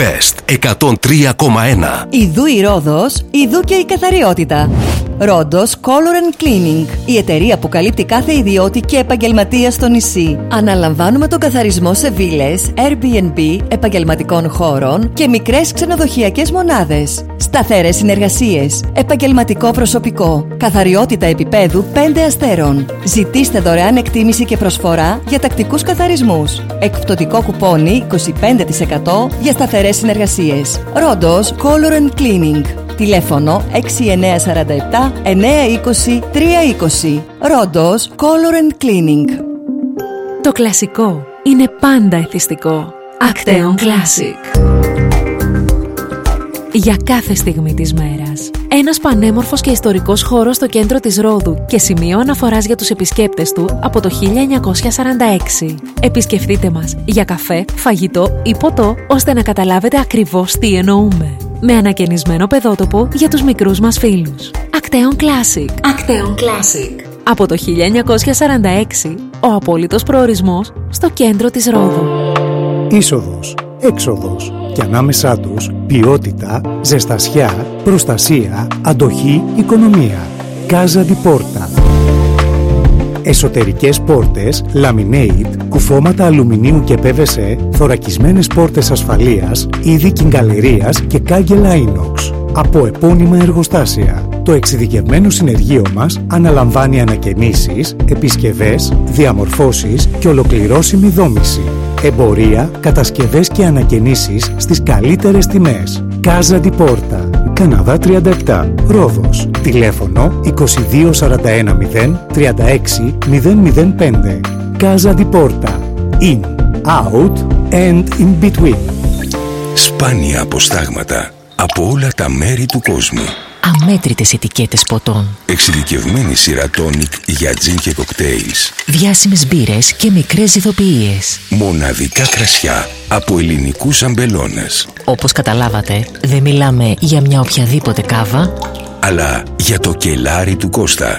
West 103,1. Ιδού η Ρόδος, ιδού και η καθαριότητα. Ρόντος Color & Cleaning, η εταιρεία που καλύπτει κάθε ιδιώτη και επαγγελματία στο νησί. Αναλαμβάνουμε τον καθαρισμό σε βίλες, Airbnb, επαγγελματικών χώρων και μικρές ξενοδοχειακές μονάδες. Σταθερές συνεργασίες, επαγγελματικό προσωπικό, καθαριότητα επίπεδου 5 αστέρων. Ζητήστε δωρεάν εκτίμηση και προσφορά για τακτικούς καθαρισμούς. Εκπτωτικό κουπόνι 25% για σταθερές συνεργασίες. Ρόντος Color & Cleaning. Τηλέφωνο 6947 920 320. Ρόντος Color & Cleaning. Το κλασικό είναι πάντα εθιστικό. Acteon Classic. Για κάθε στιγμή της μέρας. Ένας πανέμορφος και ιστορικός χώρος στο κέντρο της Ρόδου και σημείο αναφοράς για τους επισκέπτες του από το 1946. Επισκεφτείτε μας για καφέ, φαγητό ή ποτό, ώστε να καταλάβετε ακριβώς τι εννοούμε. Με ανακαινισμένο παιδότοπο για τους μικρούς μας φίλους. Acteon Classic. Acteon Classic. Από το 1946, ο απόλυτος προορισμός στο κέντρο της Ρόδου. Είσοδος, έξοδος και ανάμεσά τους ποιότητα, ζεστασιά, προστασία, αντοχή, οικονομία. Casa di Porta. Εσωτερικές πόρτες, laminate, κουφώματα αλουμινίου και PVC, θωρακισμένες πόρτες ασφαλείας, είδη κιγκαλερίας και κάγκελα inox. Από επώνυμα εργοστάσια. Το εξειδικευμένο συνεργείο μας αναλαμβάνει ανακαινήσεις, επισκευές, διαμορφώσεις και ολοκληρώσιμη δόμηση. Εμπορία, κατασκευές και ανακαινήσεις στις καλύτερες τιμές. Casa di Porta. Καναδά 37, Ρόδος. Τηλέφωνο 2241 0 36 005. Casa di Porta. In, out and in between. Σπάνια αποστάγματα από όλα τα μέρη του κόσμου. Αμέτρητες ετικέτες ποτών. Εξειδικευμένη σειρά τόνικ για τζιν και κοκτέιλς. Διάσημες μπύρες και μικρές ηθοποιίες. Μοναδικά κρασιά από ελληνικούς αμπελώνες. Όπως καταλάβατε, δεν μιλάμε για μια οποιαδήποτε κάβα, αλλά για το κελάρι του Κώστα.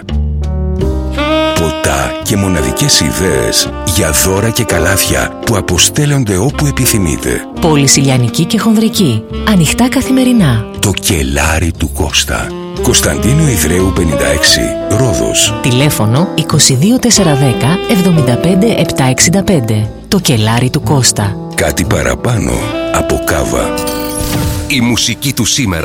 Ποτά και μοναδικές ιδέες για δώρα και καλάθια που αποστέλλονται όπου επιθυμείτε. Πόλης ηλιανική και χονδρική. Ανοιχτά καθημερινά. Το κελάρι του Κώστα. Κωνσταντίνου Ιδραίου 56, Ρόδος. Τηλέφωνο 22410 75 765. Το κελάρι του Κώστα. Κάτι παραπάνω από κάβα. Η μουσική του σήμερα